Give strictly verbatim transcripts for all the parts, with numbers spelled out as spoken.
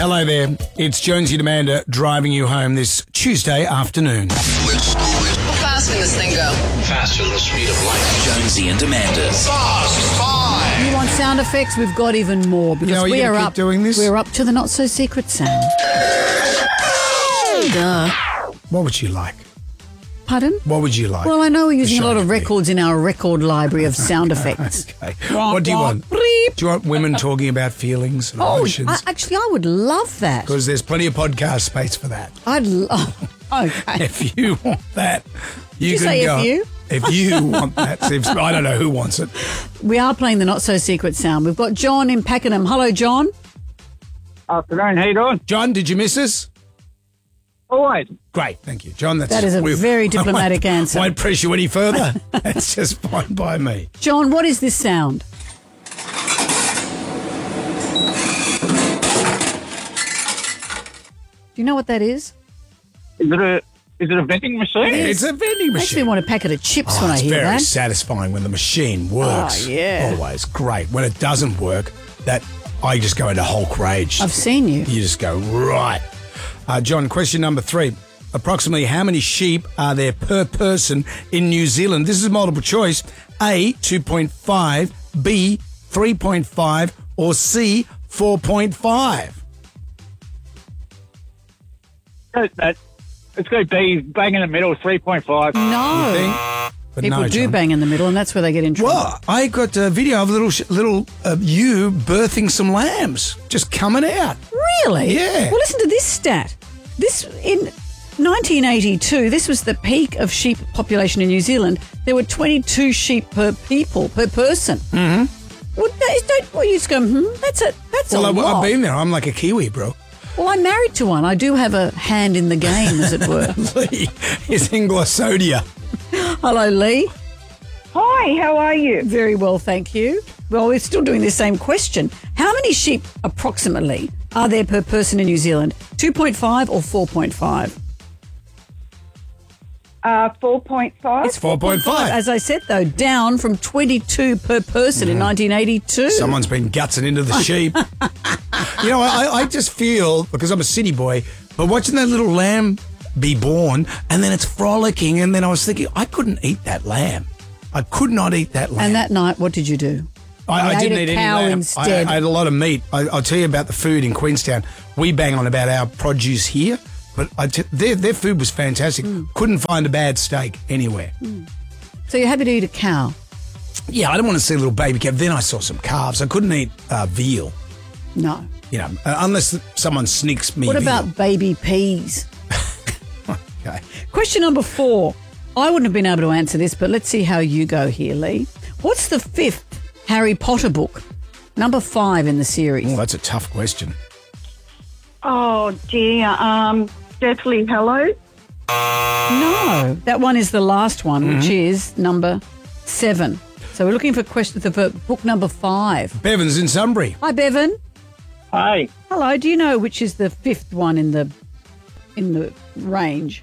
Hello there. It's Jonesy and Amanda driving you home this Tuesday afternoon. Let's go. How fast can this thing go? Faster than the speed of light. Jonesy and Amanda. Fast Five. You want sound effects? We've got even more because You know, are you we gonna are keep up doing this? We're up to the not so secret sound. Duh. What would you like? Pardon? What would you like? Well, I know we're using a Show lot of me. records in our record library of sound effects. Okay. What do you want? Do you want women talking about feelings and Oh, emotions? I, actually, I would love that. Because there's plenty of podcast space for that. I'd love. Okay. If you want that, you you can say go. if you? If you want that, see if- I don't know who wants it. We are playing the not so secret sound. We've got John in Pakenham. Hello, John. Afternoon, how you doing? John, did you miss us? Always. Great, thank you, John. That's That is a we- very diplomatic I won't, answer. Won't press you any further. That's just fine by me. John, what is this sound? Do you know what that is? Is it a is it a vending machine? It's a vending Makes me machine. want a packet of chips Oh, when I it's hear very that. satisfying when the machine works. Oh, yeah. Always great. When it doesn't work, that I just go into Hulk rage. I've seen you. You just go, right. Uh, John, question number three. Approximately how many sheep are there per person in New Zealand? This is multiple choice. A, two point five, B, three point five, or C, four point five? That, that, it's going to be bang in the middle, three point five. No. Think? But People no, do John. bang in the middle, and that's where they get in trouble. Well, I got a video of little sh- little uh, you birthing some lambs, just coming out. Really? Yeah. Well, listen to this stat. This in nineteen eighty-two, this was the peak of sheep population in New Zealand. There were twenty-two sheep per people, per person. Mm-hmm. Well, that is, don't, well, you just go, hmm, that's a, that's Well, a I, lot. I've been there. I'm like a Kiwi, bro. Well, I'm married to one. I do have a hand in the game, as it were. Lee is in Glossodia. Hello, Lee. Hi, how are you? Very well, thank you. Well, we're still doing the same question. How many sheep, approximately, are there per person in New Zealand? two point five or four point five? Uh, four point five. It's four point five. As I said, though, down from twenty-two per person in nineteen eighty-two. Someone's been gutsing into the sheep. You know, I, I just feel, because I'm a city boy, but watching that little lamb be born and then it's frolicking, and then I was thinking, I couldn't eat that lamb. I could not eat that lamb. And that night, what did you do? I, You I didn't ate a eat cow any lamb. instead. I, I had a lot of meat. I, I'll tell you about the food in Queenstown. We bang on about our produce here, but I t- their, their food was fantastic. Mm. Couldn't find a bad steak anywhere. So you're happy to eat a cow? Yeah, I didn't want to see a little baby calf. Then I saw some calves. I couldn't eat uh, veal, No. you know, uh, unless someone sneaks me What veal. about baby peas? Okay. Question number four. I wouldn't have been able to answer this, but let's see how you go here, Lee. What's the fifth Harry Potter book? Number five in the series. Oh, that's a tough question. Oh dear. Um, Deathly Hallows. No, that one is the last one, Mm-hmm. which is number seven. So we're looking for question for book number five. Bevan's in Sunbury. Hi, Bevan. Hey, Hello. Do you know which is the fifth one in the in the range?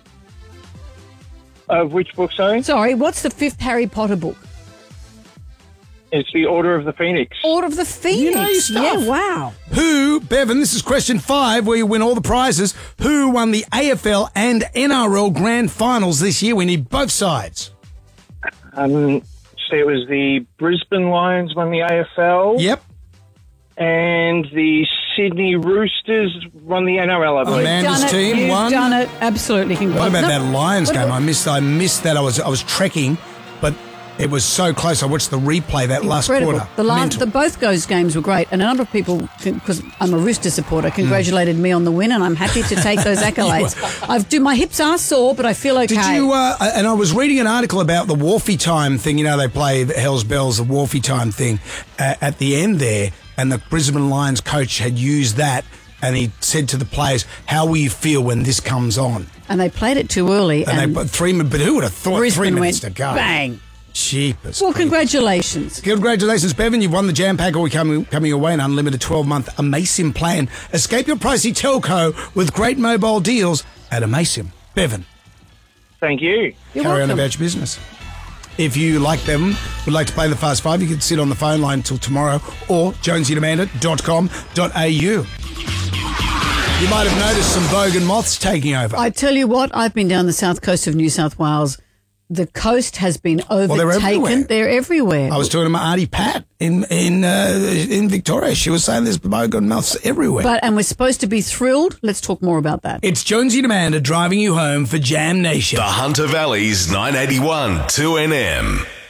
of which book, sorry? Sorry, what's the fifth Harry Potter book? It's the Order of the Phoenix. Order of the Phoenix. You know your stuff. Yeah, wow. Who, Bevan, this is question five, where you win all the prizes. Who won the A F L and N R L grand finals this year? We need both sides. Um, so it was the Brisbane Lions won the A F L. Yep. And the Sydney Roosters won the N R L, I believe. Amanda's Done it. team You've won. done it. Absolutely. What about No, that Lions what game? about- I missed. I missed that. I was. I was trekking, but it was so close. I watched the replay that last Incredible. quarter. The, last, Mental. the both those games were great, and a number of people, because I'm a Rooster supporter, congratulated me on the win, and I'm happy to take those accolades. I do my hips are sore, but I feel okay. Did you? Uh, and I was reading an article about the Wharfie time thing. You know, they play the Hell's Bells, the Wharfie time thing uh, at the end there, and the Brisbane Lions coach had used that, and he said to the players, "How will you feel when this comes on?" And they played it too early, And, and, they put three minutes. But who would have thought Brisbane three minutes went to go? bang. Cheapest. Well, congratulations. Congratulations, Bevan. You've won the Jam Pack, or coming, coming away an unlimited twelve-month Amasim plan. Escape your pricey telco with great mobile deals at Amasim. Bevan, Thank you. You're carry welcome. on about your business. If you like Bevan, would like to play the Fast Five, you can sit on the phone line until tomorrow or jonesy and amanda dot com dot a u. You might have noticed some bogan moths taking over. I tell you what, I've been down the south coast of New South Wales. The coast has been overtaken. they're everywhere. They're everywhere. I was talking to my auntie Pat in in uh, in Victoria. She was saying there's bogan moths everywhere. But and we're supposed to be thrilled. Let's talk more about that. It's Jonesy and Amanda driving you home for Jam Nation. The Hunter Valley's nine eighty-one two N M.